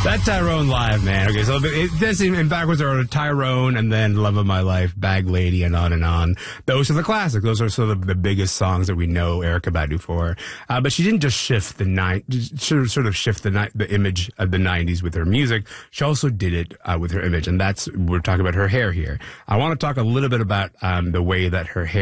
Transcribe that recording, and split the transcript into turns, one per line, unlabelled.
That Tyrone Live, man. Okay, so it does seem in backwards order, Tyrone and then Love of My Life, Bag Lady, and on and on. Those are the classics. Those are sort of the biggest songs that we know Erykah Badu for. But she didn't just shift sort of shift the image of the 90s with her music. She also did it with her image, and we're talking about her hair here. I want to talk a little bit about the way that her hair